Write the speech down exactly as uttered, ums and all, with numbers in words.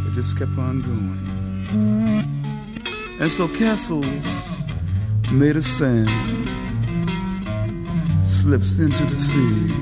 It just kept on going. And so castles made of sand slips into the sea.